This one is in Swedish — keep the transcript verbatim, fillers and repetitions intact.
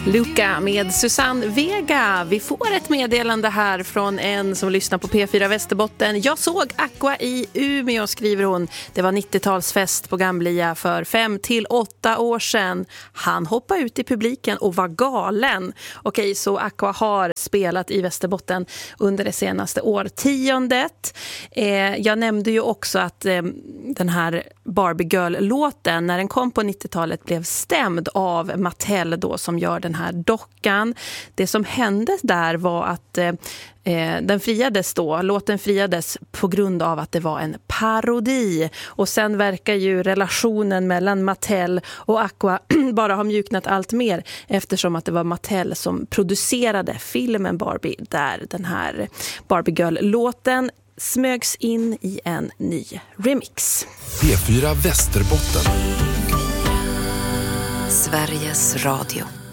Luca med Susanne Vega. Vi får ett meddelande här från en som lyssnar på P fyra Västerbotten. Jag såg Aqua i Umeå, skriver hon. Det var nittiotalsfest på Gamlia för fem till åtta år sedan. Han hoppade ut i publiken och var galen. Okej, så Aqua har spelat i Västerbotten under det senaste årtiondet. Eh, jag nämnde ju också att eh, den här Barbie Girl-låten, när den kom på nittiotalet, blev stämd av Mattel då, som gör den här dockan. Det som hände där var att eh, den friades då, låten friades på grund av att det var en parodi. Och sen verkar ju relationen mellan Mattel och Aqua bara ha mjuknat allt mer, eftersom att det var Mattel som producerade filmen Barbie, där den här Barbie Girl-låten smögs in i en ny remix. P fyra Västerbotten. Sveriges Radio.